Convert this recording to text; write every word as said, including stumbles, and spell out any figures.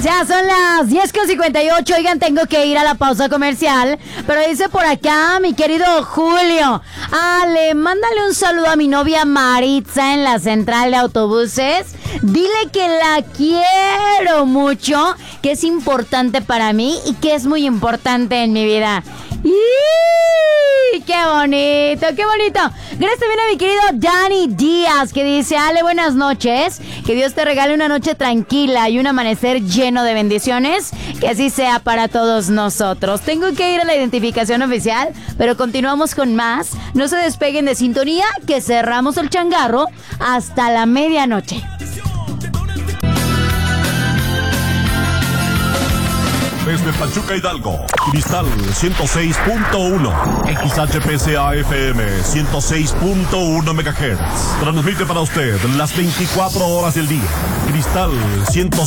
Ya son las diez con cincuenta y ocho. Oigan, tengo que ir a la pausa comercial. Pero dice por acá mi querido Julio: Ale, mándale un saludo a mi novia Maritza en la central de autobuses. Dile que la quiero mucho, que es importante para mí y que es muy importante en mi vida. ¡Y qué bonito, qué bonito! Gracias también a mi querido Dani Díaz, que dice: Ale, buenas noches. Que Dios te regale una noche tranquila y un amanecer lleno de bendiciones. Que así sea para todos nosotros. Tengo que ir a la identificación oficial, pero continuamos con más. No se despeguen de sintonía, que cerramos el changarro hasta la medianoche. Desde Pachuca, Hidalgo, Cristal ciento seis punto uno, X H P C A F M ciento seis punto uno megahertz. Transmite para usted las veinticuatro horas del día. Cristal ciento